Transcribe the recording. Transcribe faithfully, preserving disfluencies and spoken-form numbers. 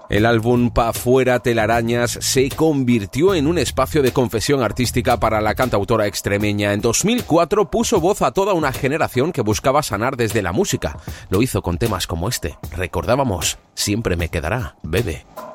El álbum Pa' Fuera Telarañas se convirtió en un espacio de confesión artística para la cantautora extremeña. En dos mil cuatro puso voz a toda una generación que buscaba sanar desde la música. Lo hizo con temas como este. Recordábamos Siempre me quedará, bebé.